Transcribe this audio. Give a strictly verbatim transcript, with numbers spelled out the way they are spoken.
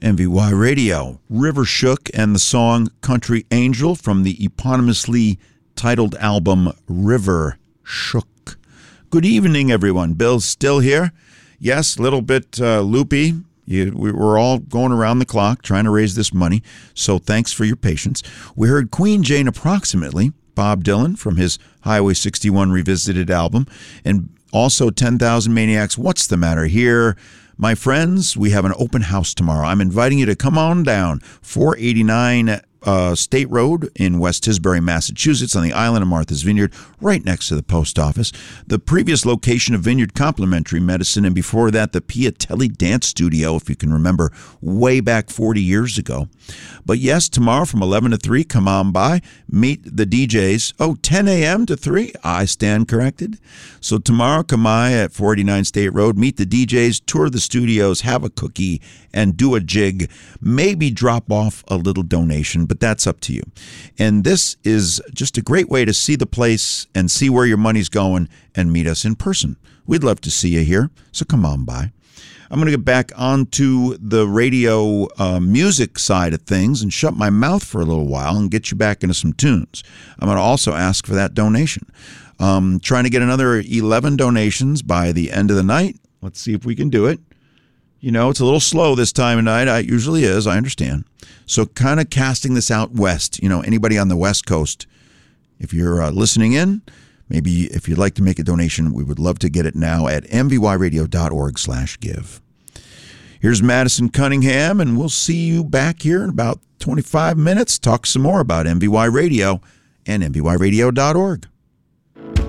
M V Y Radio, River Shook and the song Country Angel from the eponymously titled album River Shook. Good evening, everyone. Bill's still here. Yes, a little bit uh, loopy. You, we were all going around the clock trying to raise this money, so thanks for your patience. We heard Queen Jane Approximately, Bob Dylan from his Highway sixty-one Revisited album, and also ten thousand Maniacs, What's the Matter Here? My friends, we have an open house tomorrow. I'm inviting you to come on down, four eighty-nine uh, State Road in West Tisbury, Massachusetts, on the island of Martha's Vineyard, right next to the post office. The previous location of Vineyard Complementary Medicine, and before that, the Piatelli Dance Studio, if you can remember, way back forty years ago. But yes, tomorrow from eleven to three, come on by, meet the D Js. Oh, ten a.m. to three, I stand corrected. So tomorrow, come by at four eighty-nine State Road, meet the D Js, tour the studios, have a cookie, and do a jig. Maybe drop off a little donation, but that's up to you. And this is just a great way to see the place and see where your money's going and meet us in person. We'd love to see you here, so come on by. I'm going to get back onto the radio uh, music side of things and shut my mouth for a little while and get you back into some tunes. I'm going to also ask for that donation. Um, trying to get another eleven donations by the end of the night. Let's see if we can do it. You know, it's a little slow this time of night. It usually is, I understand. So kind of casting this out west. You know, anybody on the West Coast, if you're uh, listening in, maybe if you'd like to make a donation, we would love to get it now at m v y radio dot org slash give. Here's Madison Cunningham, and we'll see you back here in about twenty-five minutes. Talk some more about M V Y Radio and m v y radio dot org.